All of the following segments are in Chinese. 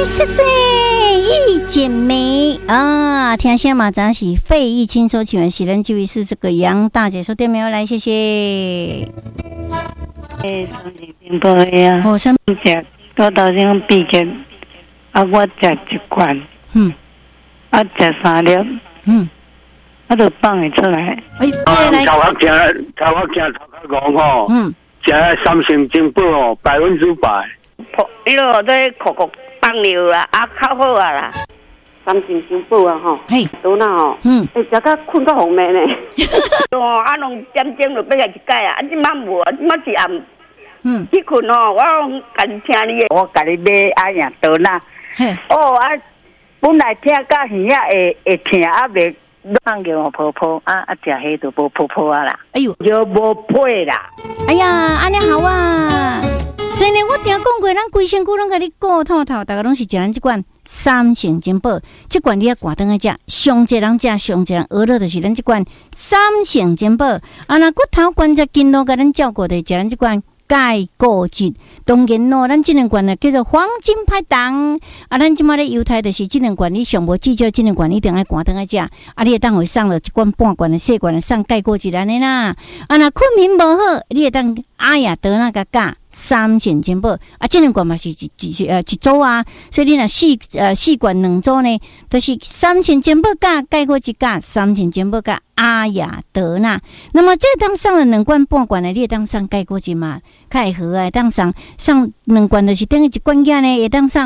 谢谢一剪梅啊！听声嘛，咱是费玉清所请的，是咱这位是这个杨大姐说对没有？来，谢谢。 三型冰波呀， 哦，什么？ 我头先毕业，我食一罐，食3粒，我就放会出来。 哎，来， 头壳惊头壳戆吼，食三成精宝哦，100%。 你落在酷放尿啦，较好啊啦。三成精宝啊吼， 嘿， 倒那吼，食到困到红面呢。哦，2点钟就要来一盖啊，即摆无，即摆是暗。去困吼，我甲你听你的，我甲你买呀倒那。哦啊，本来听到耳仔会疼啊，袂放叫我泡泡啊，食迄就无泡泡啊啦。 哎呦， 就无配啦。 哎呀，安尼好啊！所以呢，我定讲过，咱规身躯拢甲你顾透透，大家拢是食咱这款三成金宝，这款你要挂灯来食，上济人食，上济人娱乐就是咱这款三成金宝。啊，那骨头关节筋络，甲咱照顾的食咱这款。钙固质，当然咯，咱这两罐呢叫做黄金拍档。啊，咱即马咧犹太就是这两罐，你上无至少这两罐一定爱关灯来食。啊，你会当会送了一罐半罐的细罐的送钙固质安尼啦。啊，那困眠无好，你会当阿呀得那个价3成金宝。啊，这两罐嘛是一组啊，所以你若四罐2组呢，都是3成金宝价钙固质价3成金宝价阿呀得那。那么这当上了2罐半罐的，你会当上钙固质嘛？较会好啊，当上2罐就是等于一罐价呢，会当上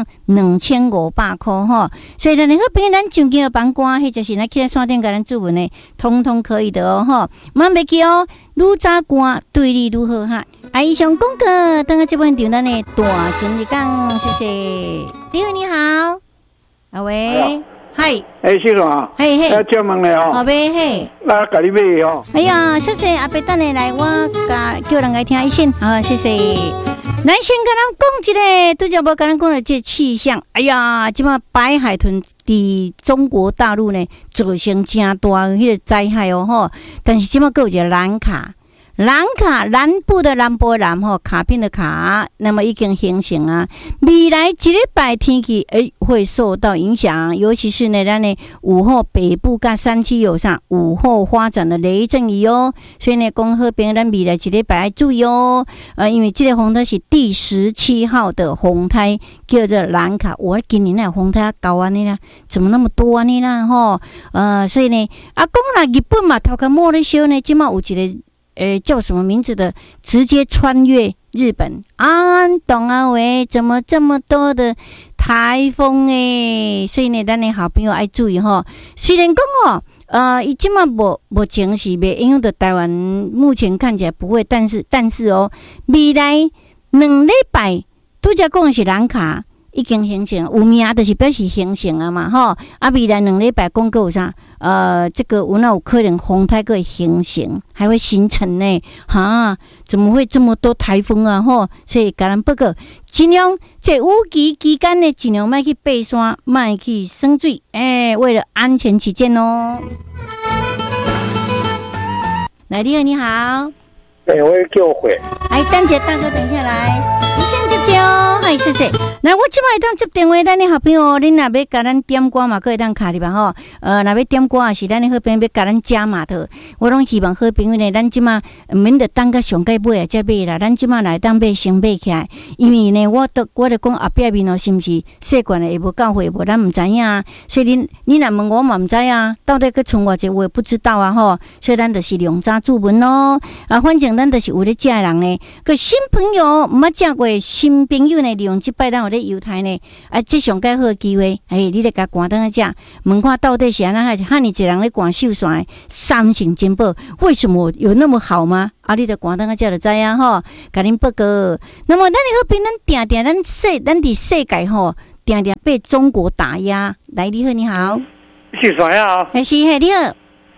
2500块吼。所以咱好朋友，咱上京的房官，或者是咱去来山顶甲咱注文呢，通通可以的哦吼。莫袂记哦，愈早关对你愈好哈。啊，以上广告，等下这边场咱的大情一讲，谢谢。你好，你好，啊喂。嗨， 是咯， 嘿嘿， 叫问你哦， 好呗嘿， 那甲你买哦。 哎呀，谢谢阿伯，等下来，我叫人来听一声，好，谢谢。咱先跟咱讲一个，拄则无跟咱讲的这气象。哎呀，即马白海豚伫中国大陆呢造成真大迄个灾害哦吼，但是即马有一个蓝卡。南部的南波南吼卡片的卡，那么已经形成啊。未来一礼拜天气会受到影响，尤其是呢咱的午后北部甲山区有上午后发展的雷阵雨哦。所以呢，讲好朋友咱未来一礼拜要注意哦。因为这个风台是第17号的风台，叫做蓝卡。我今年那风台高安尼啦，怎么那么多安尼啦吼？所以呢，讲啦日本嘛，头壳摸咧烧呢，即马有一个。叫什么名字的？直接穿越日本啊！懂啊喂，怎么这么多的台风诶？所以呢，咱的好朋友爱注意吼。虽然讲伊即马无情是袂影响到台湾，目前看起来不会，但是哦，未来2礼拜拄则讲的是蓝卡。已经形成，有名就是表示形成啊嘛吼。啊，未来2礼拜讲过有啥？这个有可能风台会形成，还会形成呢？哈，怎么会这么多台风啊？吼，所以甲咱报告，尽量在雨期间呢，尽量莫去爬山，莫去耍水，为了安全起见哦。来，你好。 我叫回。 等下大哥，等下来。先接哦，嗨，谢谢。来，我即摆会当接电话，咱的好朋友，恁若要甲咱点歌嘛，可会当卡入吧吼。若要点歌也是咱的好朋友要甲咱加码的。我拢希望好朋友呢，咱即摆免得等到上届尾啊才买啦，咱即摆来当买先买起来。因为呢，我就讲后壁面哦，是毋是细罐的会无够货无？咱毋知影，所以你若问我嘛毋知影，到底去存偌济我也不知道啊吼。所以咱就是量早注文咯。反正咱就是有咧食的人呢，个新朋友毋捌食过。新朋友呢，利用这摆咱有咧犹太呢，这上介好的机会，你来甲关灯来食，问看到底是安怎汉尼一人咧关秀山的3成金宝，为什么有那么好吗？你着关灯来食就知影吼，甲恁报告。那么咱好平，咱定咱伫世界吼，定被中国打压。来，你好，你好， 是谁啊？ 是你好。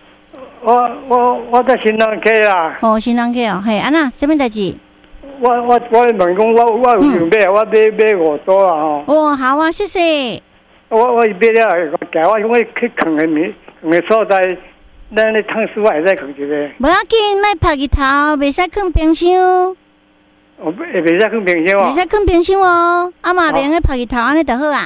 我在新浪溪啦。 哦，新浪溪哦，安那什么代志？ 我问讲，我有想买，我买5组啦吼。 哦，好啊，谢谢。 我买了，改我去放的所在，咱咧烫水也会使放一个。 无要紧，莫晒日头，袂使放冰箱。 袂使放冰箱哦。 袂使放冰箱哦，嘛袂用去晒日头，安尼就好啊。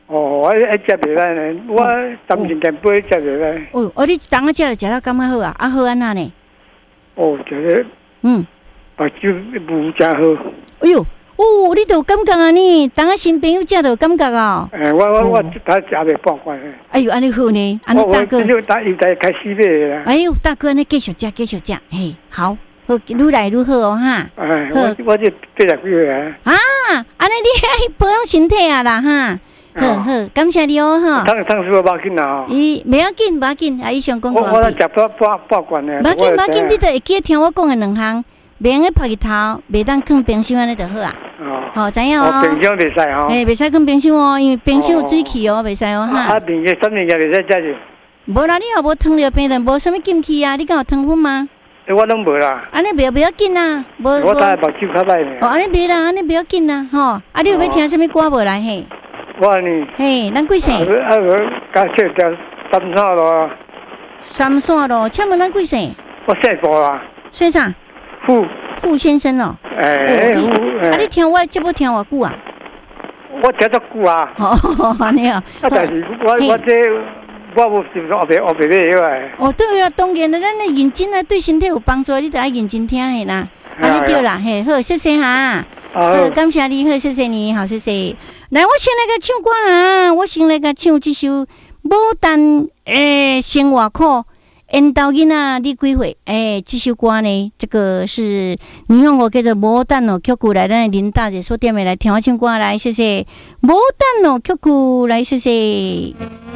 哦，还食袂歹呢，我当时间杯食袂歹。 哦，你当下食了食了感觉好啊？啊好安那呢？ 哦，就是把酒无真好。 哎呦，哦，你都有感觉啊你？当下新朋友食都有感觉啊？ 我他食袂半罐诶。 哎呦，安尼好呢，安尼大哥。 我打又在开始买啦。 哎呦，大哥，安尼继续食，继续食，嘿，好。好，愈来愈好哦哈！ 我这8十几岁啊！ 安尼你爱保养身体啊啦哈！好，感谢你哦哈！ 汤水无要紧啦！ 袂要紧，袂要紧，啊，以上讲过。 我食半罐呢。 袂要紧，你就会记听我讲的2项，袂用晒日头，袂当放冰箱安尼就好啊。好，知影哦。 冰箱袂使哦。 袂使放冰箱哦，因为冰箱有水气哦，袂使哦哈。 冰箱什么也袂使食。 无啦，你若无汤了冰的，无什么禁忌啊？你敢有汤粉吗？ 我拢无啦。 安尼袂要紧啦， 我大目睭较歹呢。 安尼袂啦，安尼袂要紧啦，吼。你有要听什么歌无来嘿？ 我呢？ 嘿，咱几岁？ 刚去条三线路。 三线路，请问咱几岁？ 我姓傅啦。 姓啥？傅先生哦。你听我节目听偌久啊？ 我听足久啊。 安尼哦。 但是我这。我无是学袂晓诶。 对啦，当然啦，咱的认真啊，对身体有帮助，你得爱认真听诶啦。安尼对啦，嘿，好，谢谢哈。好，感谢你，好，谢谢你，好，谢谢。来，我先来个唱歌啊，我先来个唱这首《牡丹》生活苦。缘投囡仔你几岁？这首歌呢，这个是你用我叫做《牡丹》哦，曲曲来，咱林大姐所点的来听我唱歌来，谢谢。《牡丹》哦，曲曲来，谢谢。